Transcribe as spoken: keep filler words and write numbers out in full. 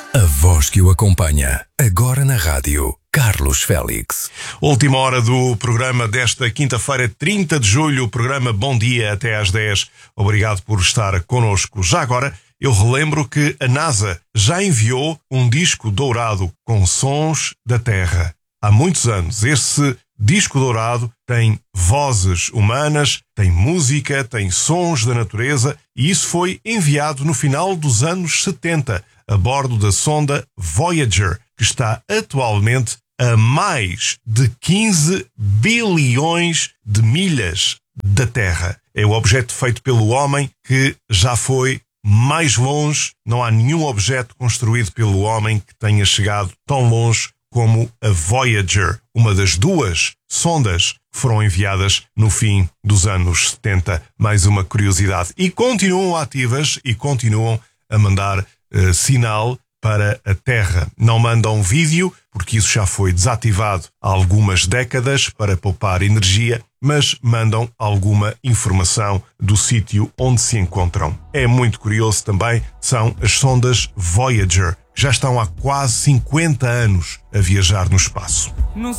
A voz que o acompanha, agora na rádio, Carlos Félix. Última hora do programa desta quinta-feira, trinta de julho, o programa Bom Dia até às dez. Obrigado por estar connosco. Já agora, eu relembro que a NASA já enviou um disco dourado com sons da Terra. Há muitos anos, esse disco dourado tem vozes humanas, tem música, tem sons da natureza, e isso foi enviado no final dos anos setenta, a bordo da sonda Voyager, que está atualmente a mais de quinze bilhões de milhas da Terra. É o objeto feito pelo homem que já foi mais longe. Não há nenhum objeto construído pelo homem que tenha chegado tão longe como a Voyager, uma das duas sondas que foram enviadas no fim dos anos setenta. Mais uma curiosidade. E continuam ativas e continuam a mandar uh, sinal para a Terra. Não mandam vídeo, porque isso já foi desativado há algumas décadas para poupar energia, mas mandam alguma informação do sítio onde se encontram. É muito curioso também, são as sondas Voyager, que já estão há quase cinquenta anos a viajar no espaço. Não